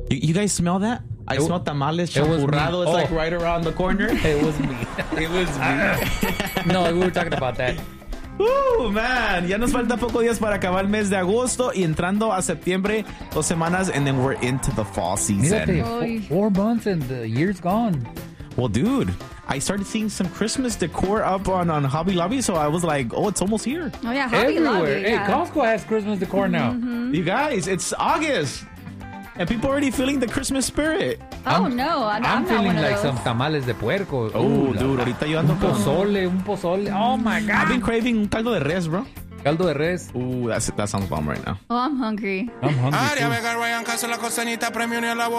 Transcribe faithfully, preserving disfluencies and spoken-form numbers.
You, you guys smell that? I It, smell tamales, it was champurrado. me. It's like Oh. right around the corner. It was me. It was me. No, we were talking about that. Ooh, man. Ya nos falta pocos días para acabar el mes de agosto y entrando a septiembre, dos semanas, and then we're into the fall season. Mírate, Oy. four, four months and the year's gone. Well, dude, I started seeing some Christmas decor up on, on Hobby Lobby, so I was like, oh, it's almost here. Oh, yeah. Hobby Everywhere. Lobby. Hey, Yeah. Costco has Christmas decor now. You guys, it's August. And people already feeling the Christmas spirit. Oh, no. I'm, I'm, I'm not feeling one of like those. some tamales de puerco. Oh, Ooh, dude, la- ahorita yo ando un con... pozole, un pozole. Oh my I've God. been craving un caldo de res, bro. Caldo de res. Ooh, that's, that sounds bomb right now. Oh, I'm hungry. I'm hungry Área too. Vega Ryan, casa la costanita, premio ni a la